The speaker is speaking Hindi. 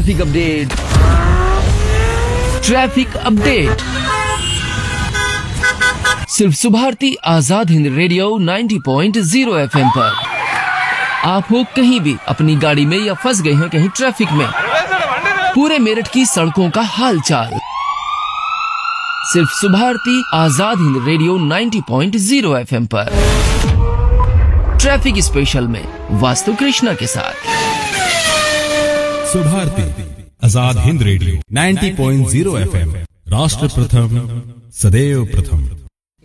Traffic update. ट्रैफिक अपडेट सिर्फ सुभारती आजाद हिंद रेडियो 90.0 एफएम पर। आप हो कहीं भी अपनी गाड़ी में या फंस गए हैं कहीं ट्रैफिक में, पूरे मेरठ की सड़कों का हालचाल सिर्फ सुभारती आजाद हिंद रेडियो 90.0 एफएम पर। ट्रैफिक स्पेशल में वास्तु कृष्णा के साथ सुभारती आजाद हिंद रेडियो 90.0 एफएम। राष्ट्र प्रथम सदैव प्रथम।